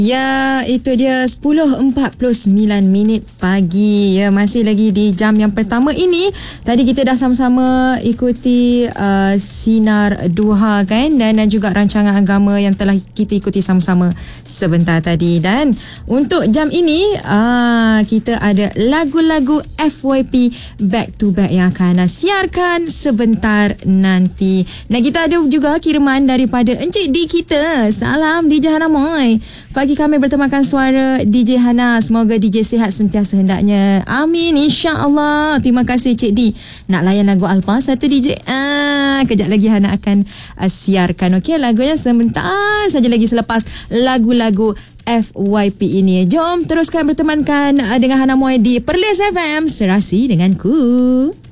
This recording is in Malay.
Ya, itu dia 10.49 minit pagi. Ya, masih lagi di jam yang pertama ini. Tadi kita dah sama-sama ikuti Sinar Duha kan, dan juga rancangan agama yang telah kita ikuti sama-sama sebentar tadi. Dan untuk jam ini kita ada lagu-lagu FYP back to back yang akan siarkan sebentar nanti. Dan kita ada juga kiriman daripada Encik D kita. Salam DJ Hana Moy. Pagi kami bertemankan suara DJ Hana. Semoga DJ sihat sentiasa hendaknya. Amin, insya-Allah. Terima kasih Cik D. Nak layan lagu Alpa satu DJ. Kejap lagi Hana akan siarkan. Okey, lagunya sebentar saja lagi selepas lagu-lagu FYP ini. Jom teruskan bertemankan dengan Hana Moy di Perlis FM. Serasi denganku.